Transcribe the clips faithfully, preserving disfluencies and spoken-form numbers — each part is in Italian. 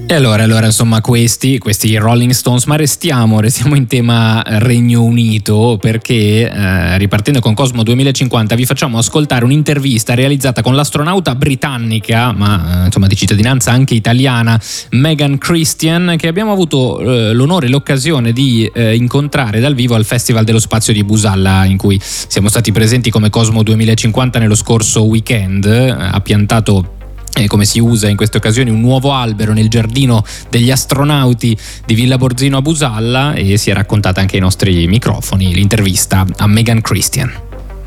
E allora, allora insomma questi, questi Rolling Stones, ma restiamo, restiamo in tema Regno Unito, perché eh, ripartendo con Cosmo duemilacinquanta vi facciamo ascoltare un'intervista realizzata con l'astronauta britannica, ma eh, insomma di cittadinanza anche italiana, Megan Christian, che abbiamo avuto eh, l'onore e l'occasione di eh, incontrare dal vivo al Festival dello Spazio di Busalla, in cui siamo stati presenti come Cosmo duemilacinquanta nello scorso weekend. Ha piantato, E come si usa in queste occasioni, un nuovo albero nel giardino degli astronauti di Villa Borzino a Busalla, e si è raccontata anche ai nostri microfoni l'intervista a Megan Christian.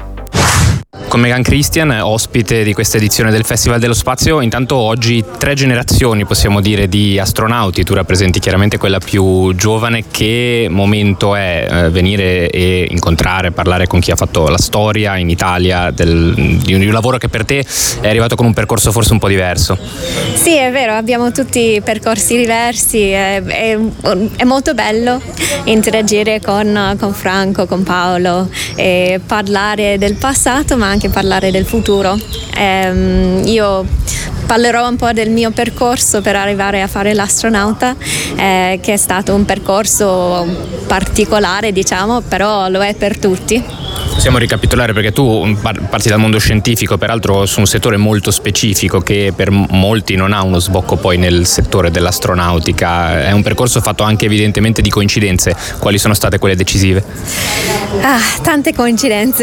Con Megan Christian, ospite di questa edizione del Festival dello Spazio. Intanto oggi tre generazioni, possiamo dire, di astronauti. Tu rappresenti chiaramente quella più giovane. Che momento è eh, venire e incontrare, parlare con chi ha fatto la storia in Italia del, di, un, di un lavoro che per te è arrivato con un percorso forse un po' diverso? Sì, è vero, abbiamo tutti percorsi diversi, è, è, è molto bello interagire con, con Franco, con Paolo, e parlare del passato ma anche parlare del futuro. Eh, io parlerò un po' del mio percorso per arrivare a fare l'astronauta, eh, che è stato un percorso particolare, diciamo, però lo è per tutti. Possiamo ricapitolare, perché tu parti dal mondo scientifico, peraltro su un settore molto specifico che per molti non ha uno sbocco poi nel settore dell'astronautica. È un percorso fatto anche evidentemente di coincidenze. Quali sono state quelle decisive? Ah, tante coincidenze.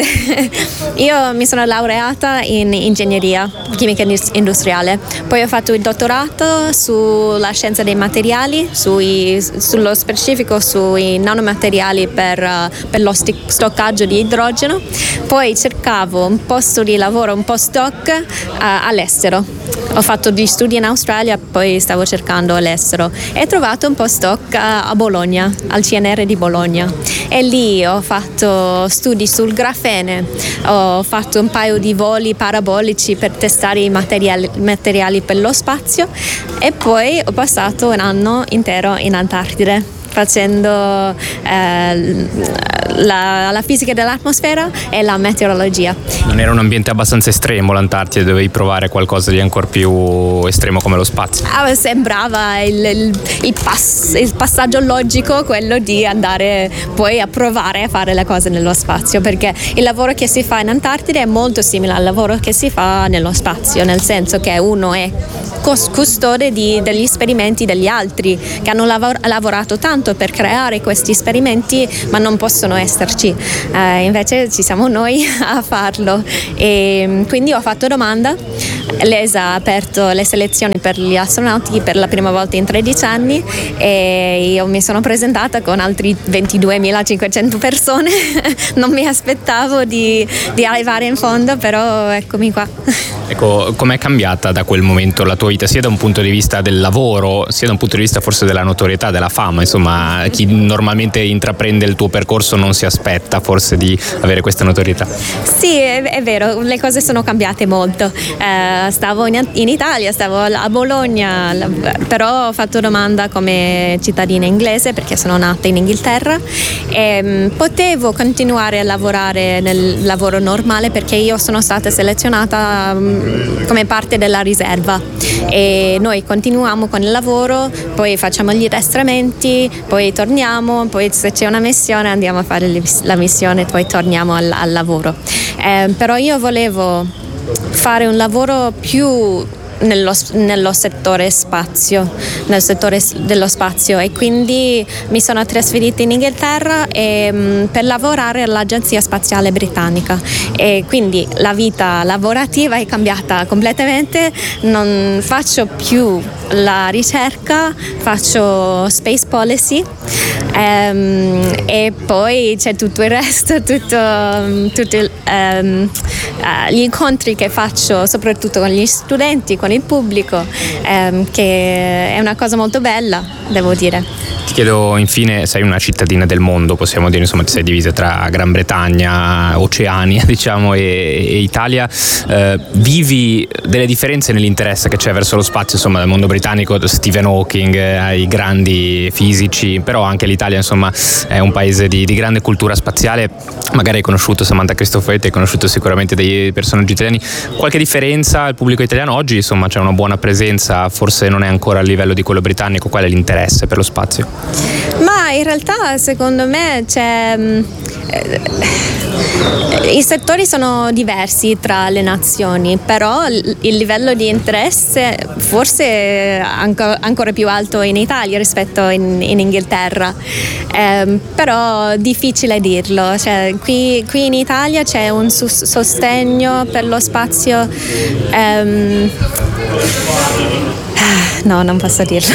Io mi sono laureata in ingegneria chimica industriale, poi ho fatto il dottorato sulla scienza dei materiali, sui, sullo specifico sui nanomateriali per, per lo stoccaggio di idrogeno. Poi cercavo un posto di lavoro, un postdoc uh, all'estero. Ho fatto degli studi in Australia, poi stavo cercando all'estero e ho trovato un postdoc uh, a Bologna, al C N R di Bologna, e lì ho fatto studi sul grafene, ho fatto un paio di voli parabolici per testare i materiali, materiali per lo spazio, e poi ho passato un anno intero in Antartide facendo eh, la, la fisica dell'atmosfera e la meteorologia. Non era un ambiente abbastanza estremo l'Antartide? Dovevi provare qualcosa di ancora più estremo come lo spazio? Ah, sembrava il, il, il, pass, il passaggio logico, quello di andare poi a provare a fare le cose nello spazio, perché il lavoro che si fa in Antartide è molto simile al lavoro che si fa nello spazio, nel senso che uno è custode di, degli esperimenti degli altri che hanno lavor- lavorato tanto per creare questi esperimenti ma non possono esserci, eh, invece ci siamo noi a farlo, e quindi ho fatto domanda. L'E S A ha aperto le selezioni per gli astronauti per la prima volta in tredici anni e io mi sono presentata con altri ventiduemilacinquecento persone. Non mi aspettavo di, di arrivare in fondo, però eccomi qua. Ecco, com'è cambiata da quel momento la tua vita, sia da un punto di vista del lavoro, sia da un punto di vista forse della notorietà, della fama? Insomma, chi normalmente intraprende il tuo percorso non si aspetta forse di avere questa notorietà. Sì, è, è vero, le cose sono cambiate molto. Eh, stavo in, in Italia, stavo a Bologna, però ho fatto domanda come cittadina inglese perché sono nata in Inghilterra, e mh, potevo continuare a lavorare nel lavoro normale perché io sono stata selezionata mh, come parte della riserva, e noi continuiamo con il lavoro, poi facciamo gli addestramenti, poi torniamo, poi se c'è una missione andiamo a fare la missione, poi torniamo al, al lavoro. Eh, però io volevo fare un lavoro più Nello, nello settore spazio, nel settore dello spazio, e quindi mi sono trasferita in Inghilterra e, mh, per lavorare all'Agenzia Spaziale Britannica, e quindi la vita lavorativa è cambiata completamente. Non faccio più la ricerca, faccio space policy, ehm, e poi c'è tutto il resto, tutto, tutto il, ehm, uh, gli incontri che faccio soprattutto con gli studenti, con il pubblico, ehm, che è una cosa molto bella, devo dire. Ti chiedo infine, sei una cittadina del mondo, possiamo dire, insomma ti sei divisa tra Gran Bretagna, Oceania diciamo e, e Italia, eh, vivi delle differenze nell'interesse che c'è verso lo spazio, insomma dal mondo britannico, da Stephen Hawking ai grandi fisici, però anche l'Italia insomma è un paese di, di grande cultura spaziale. Magari hai conosciuto Samantha Cristoforetti, hai conosciuto sicuramente dei personaggi italiani. Qualche differenza? Il pubblico italiano oggi insomma c'è una buona presenza sviluppata, forse non è ancora a livello di quello britannico. Qual è l'interesse per lo spazio? Ma in realtà secondo me c'è... Eh, i settori sono diversi tra le nazioni, però il livello di interesse forse è ancora più alto in Italia rispetto in, in Inghilterra, eh, però difficile dirlo. Cioè, qui, qui in Italia c'è un sostegno per lo spazio. Ehm, No, non posso dirlo.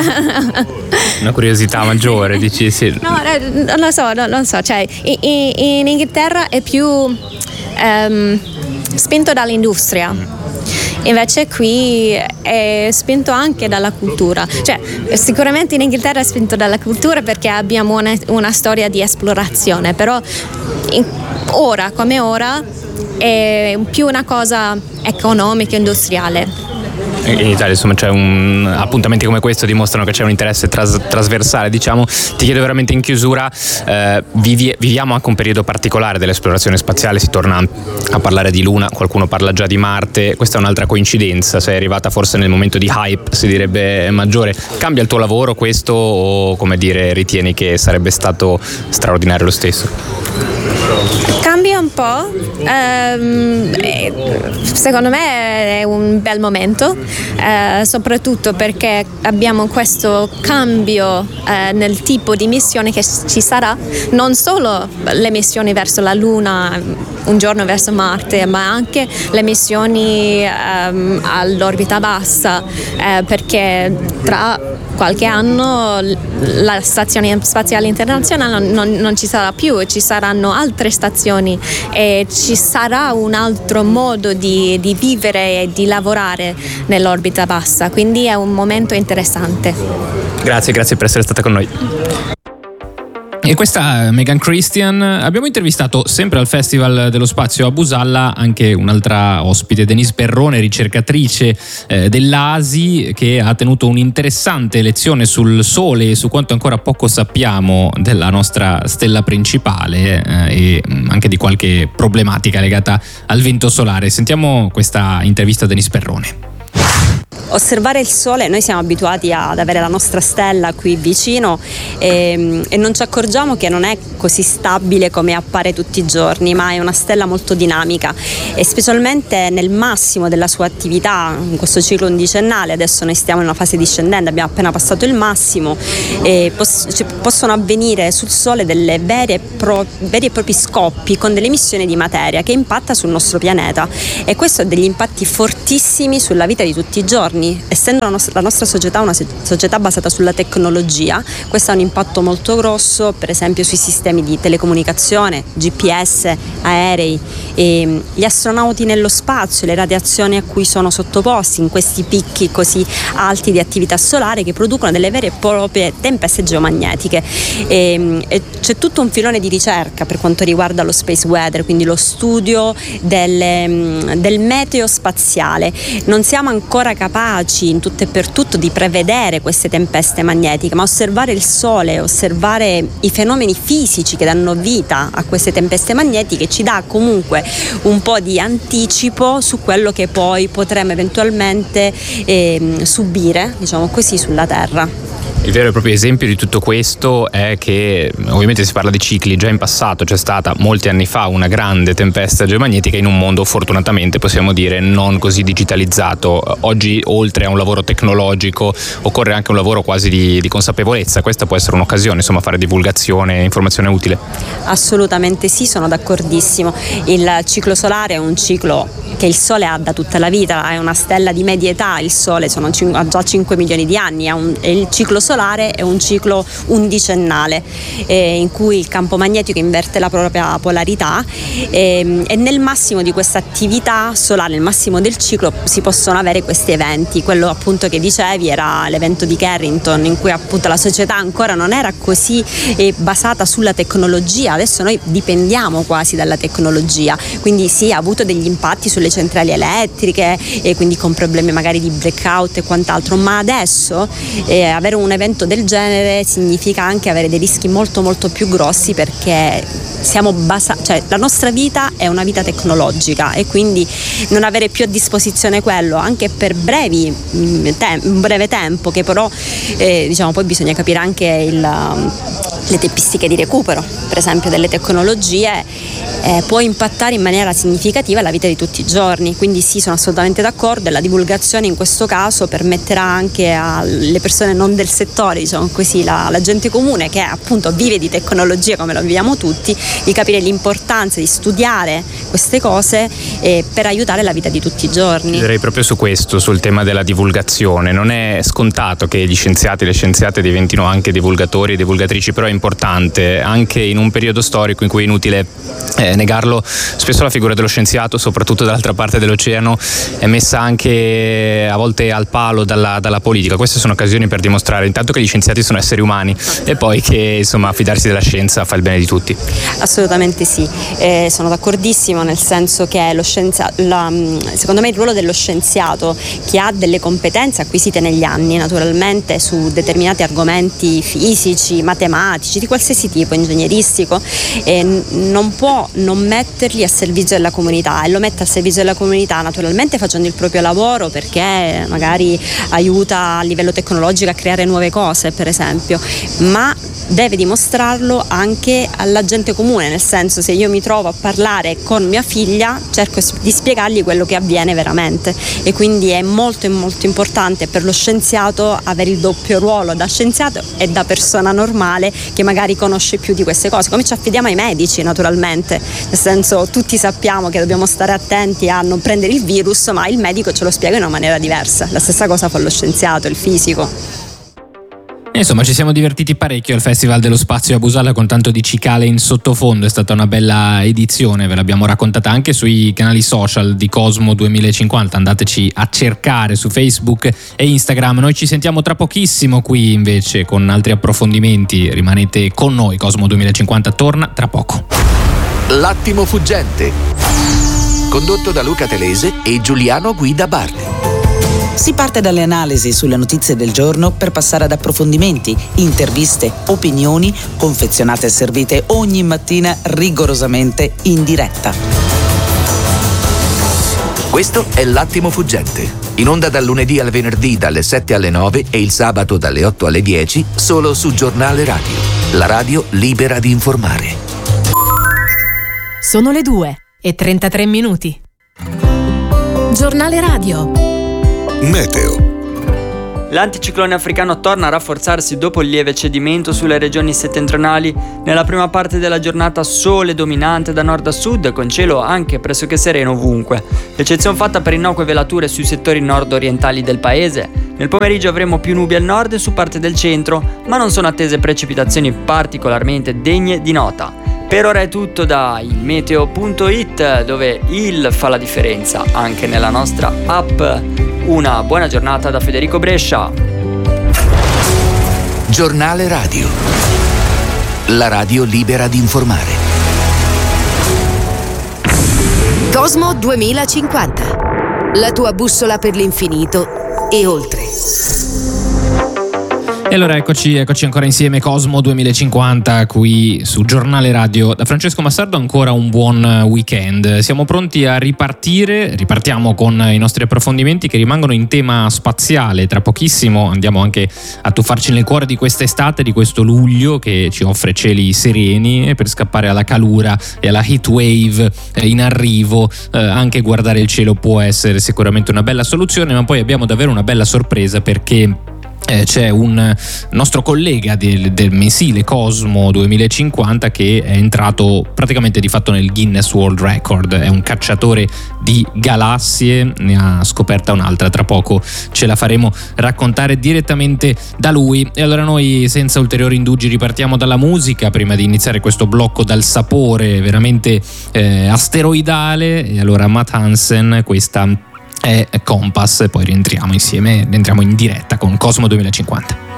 Una curiosità maggiore, dici sì. No, non lo so, non lo so. Cioè, in, in Inghilterra è più um, spinto dall'industria. Invece qui è spinto anche dalla cultura. Cioè, sicuramente in Inghilterra è spinto dalla cultura perché abbiamo una, una storia di esplorazione, però in, ora come ora è più una cosa economica, industriale. In Italia insomma c'è un appuntamenti come questo dimostrano che c'è un interesse tras- trasversale, diciamo. Ti chiedo veramente in chiusura, eh, vivi- viviamo anche un periodo particolare dell'esplorazione spaziale, si torna a parlare di Luna, qualcuno parla già di Marte, questa è un'altra coincidenza, sei arrivata forse nel momento di hype, si direbbe, maggiore. Cambia il tuo lavoro questo o, come dire, ritieni che sarebbe stato straordinario lo stesso? Cambia un po', ehm, secondo me è un bel momento, eh, soprattutto perché abbiamo questo cambio eh, nel tipo di missione che ci sarà, non solo le missioni verso la Luna, un giorno verso Marte, ma anche le missioni ehm, all'orbita bassa, eh, perché tra qualche anno la stazione spaziale internazionale non, non, non ci sarà più, ci saranno altre stazioni e ci sarà un altro modo di, di vivere e di lavorare nell'orbita bassa, quindi è un momento interessante. Grazie, grazie per essere stata con noi. E questa è Megan Christian. Abbiamo intervistato sempre al Festival dello Spazio a Busalla anche un'altra ospite, Denise Perrone, ricercatrice eh, dell'A S I, che ha tenuto un'interessante lezione sul Sole e su quanto ancora poco sappiamo della nostra stella principale eh, e anche di qualche problematica legata al vento solare. Sentiamo questa intervista a Denise Perrone. Osservare il Sole, noi siamo abituati ad avere la nostra stella qui vicino e, e non ci accorgiamo che non è così stabile come appare tutti i giorni, ma è una stella molto dinamica e specialmente nel massimo della sua attività, in questo ciclo undicennale. Adesso noi stiamo in una fase discendente, abbiamo appena passato il massimo e poss- cioè, possono avvenire sul Sole delle vere, pro- veri e propri scoppi con delle emissioni di materia che impatta sul nostro pianeta, e questo ha degli impatti fortissimi sulla vita di tutti i giorni. Essendo la nostra, la nostra società una società basata sulla tecnologia, questo ha un impatto molto grosso, per esempio sui sistemi di telecomunicazione, G P S, aerei, e gli astronauti nello spazio, le radiazioni a cui sono sottoposti in questi picchi così alti di attività solare che producono delle vere e proprie tempeste geomagnetiche. E, e c'è tutto un filone di ricerca per quanto riguarda lo space weather, quindi lo studio delle, del meteo spaziale. Non siamo ancora capaci in tutto e per tutto di prevedere queste tempeste magnetiche, ma osservare il Sole, osservare i fenomeni fisici che danno vita a queste tempeste magnetiche ci dà comunque un po' di anticipo su quello che poi potremo eventualmente eh, subire, diciamo così, sulla Terra. Il vero e proprio esempio di tutto questo è che ovviamente si parla di cicli, già in passato c'è stata molti anni fa una grande tempesta geomagnetica in un mondo fortunatamente, possiamo dire, non così digitalizzato. Oggi oltre a un lavoro tecnologico occorre anche un lavoro quasi di, di consapevolezza. Questa può essere un'occasione, insomma, fare divulgazione, informazione utile. Assolutamente sì, sono d'accordissimo. Il ciclo solare è un ciclo che il Sole ha da tutta la vita, è una stella di media età, il Sole sono, ha già cinque milioni di anni, ha un, il ciclo solare è un ciclo undicennale eh, in cui il campo magnetico inverte la propria polarità eh, e nel massimo di questa attività solare, nel massimo del ciclo, si possono avere questi eventi. Quello appunto che dicevi era l'evento di Carrington, in cui appunto la società ancora non era così eh, basata sulla tecnologia. Adesso noi dipendiamo quasi dalla tecnologia, quindi sì, ha avuto degli impatti sulle centrali elettriche e quindi con problemi magari di blackout e quant'altro, ma adesso eh, avere un evento evento del genere significa anche avere dei rischi molto molto più grossi, perché siamo basa- cioè la nostra vita è una vita tecnologica e quindi non avere più a disposizione quello anche per brevi te- un breve tempo, che però eh, diciamo poi bisogna capire anche il, le tempistiche di recupero per esempio delle tecnologie, eh, può impattare in maniera significativa la vita di tutti i giorni. Quindi sì, sono assolutamente d'accordo, e la divulgazione in questo caso permetterà anche alle persone non del settore, diciamo così, la, la gente comune che appunto vive di tecnologia come lo viviamo tutti, di capire l'importanza di studiare queste cose eh, per aiutare la vita di tutti i giorni. Direi proprio su questo, sul tema della divulgazione. Non è scontato che gli scienziati e le scienziate diventino anche divulgatori e divulgatrici, però è importante anche in un periodo storico in cui è inutile eh, negarlo. Spesso la figura dello scienziato, soprattutto dall'altra parte dell'oceano, è messa anche a volte al palo dalla, dalla politica. Queste sono occasioni per dimostrare intanto che gli scienziati sono esseri umani e poi che insomma fidarsi della scienza fa il bene di tutti. Assolutamente sì, eh, sono d'accordissimo, nel senso che lo scienziato, la, secondo me il ruolo dello scienziato, che ha delle competenze acquisite negli anni naturalmente su determinati argomenti fisici, matematici, di qualsiasi tipo, ingegneristico, eh, non può non metterli a servizio della comunità, e lo mette a servizio della comunità naturalmente facendo il proprio lavoro, perché magari aiuta a livello tecnologico a creare nuove cose per esempio, ma deve dimostrarlo anche alla gente comune, nel senso, se io mi trovo a parlare con mia figlia cerco di spiegargli quello che avviene veramente, e quindi è molto molto importante per lo scienziato avere il doppio ruolo da scienziato e da persona normale che magari conosce più di queste cose, come ci affidiamo ai medici naturalmente, nel senso tutti sappiamo che dobbiamo stare attenti a non prendere il virus, ma il medico ce lo spiega in una maniera diversa. La stessa cosa fa lo scienziato, il fisico. Insomma, ci siamo divertiti parecchio al Festival dello Spazio a Busalla con tanto di cicale in sottofondo. È stata una bella edizione, ve l'abbiamo raccontata anche sui canali social di Cosmo duemilacinquanta. Andateci a cercare su Facebook e Instagram. Noi ci sentiamo tra pochissimo qui invece con altri approfondimenti. Rimanete con noi, Cosmo duemilacinquanta torna tra poco. L'attimo fuggente, condotto da Luca Telese e Giuliano Guida Bardi. Si parte dalle analisi sulle notizie del giorno per passare ad approfondimenti, interviste, opinioni, confezionate e servite ogni mattina rigorosamente in diretta. Questo è L'attimo fuggente, in onda dal lunedì al venerdì dalle sette alle nove e il sabato dalle otto alle dieci, solo su Giornale Radio, la radio libera di informare. Sono le due e trentatré minuti. Giornale Radio. Meteo. L'anticiclone africano torna a rafforzarsi dopo il lieve cedimento sulle regioni settentrionali. Nella prima parte della giornata sole dominante da nord a sud, con cielo anche pressoché sereno ovunque. Eccezione fatta per innocue velature sui settori nord-orientali del paese. Nel pomeriggio avremo più nubi al nord e su parte del centro, ma non sono attese precipitazioni particolarmente degne di nota. Per ora è tutto da il meteo punto it, dove il fa la differenza anche nella nostra app. Una buona giornata da Federico Brescia. Giornale Radio, la radio libera di informare. Cosmo duemilacinquanta, la tua bussola per l'infinito e oltre. E allora eccoci, eccoci ancora insieme, Cosmo duemilacinquanta qui su Giornale Radio. Da Francesco Massardo ancora un buon weekend. Siamo pronti a ripartire, ripartiamo con i nostri approfondimenti che rimangono in tema spaziale. Tra pochissimo andiamo anche a tuffarci nel cuore di quest'estate, di questo luglio che ci offre cieli sereni, e per scappare alla calura e alla heat wave in arrivo eh, anche guardare il cielo può essere sicuramente una bella soluzione, ma poi abbiamo davvero una bella sorpresa perché Eh, c'è un nostro collega del, del mensile Cosmo duemilacinquanta che è entrato praticamente di fatto nel Guinness World Record. È un cacciatore di galassie, ne ha scoperta un'altra, tra poco ce la faremo raccontare direttamente da lui. E allora noi senza ulteriori indugi ripartiamo dalla musica prima di iniziare questo blocco dal sapore veramente eh, asteroidale. E allora Matt Hansen, questa è Compass, e poi rientriamo insieme, rientriamo in diretta con Cosmo duemilacinquanta.